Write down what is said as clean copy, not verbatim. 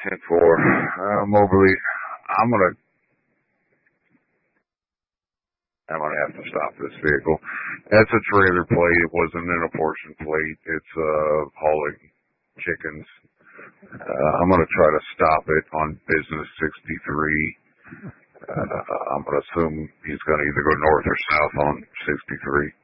10-4. Mobley, I'm gonna have to stop this vehicle. That's a trailer plate. It wasn't an apportioned plate. It's hauling chickens. I'm gonna try to stop it on business 63. I'm gonna assume he's gonna either go north or south on 63.